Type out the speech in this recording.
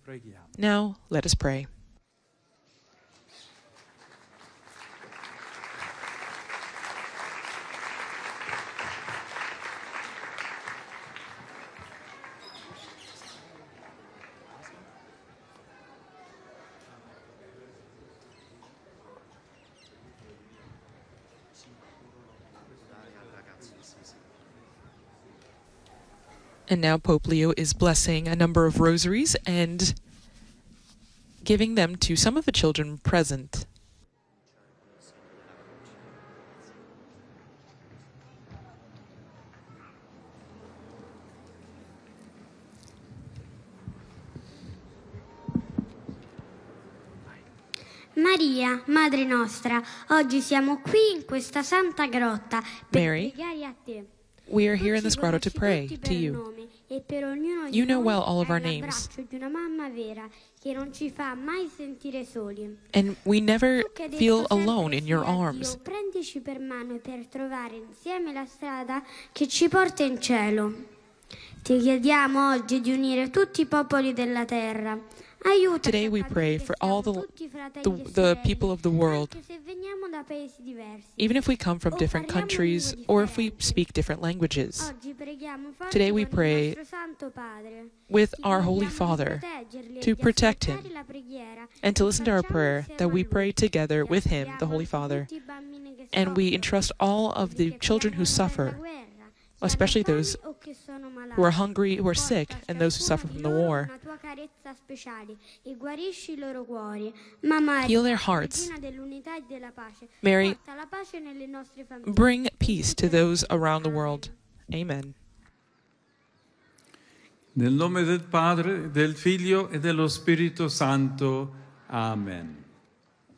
Now, let us pray. And now Pope Leo is blessing a number of rosaries and giving them to some of the children present. Maria, Madre nostra, oggi siamo qui in questa santa grotta per Mary, pregare a te. we are here in this grotto to pray to you. You know well all of our names. And we never feel alone in your arms. Prendici per mano per trovare insieme la strada che ci porta in cielo. Ti chiediamo oggi di unire tutti i popoli della terra. Today we pray for all the people of the world, even if we come from different countries or if we speak different languages. Today we pray with our Holy Father to protect him and to listen to our prayer that we pray together with him, the Holy Father, and we entrust all of the children who suffer, especially those who are hungry, who are sick, and those who suffer from the war. Heal their hearts. Mary, bring peace to those around the world. Amen. Nel nome del Padre, del Figlio e dello Spirito Santo. Amen.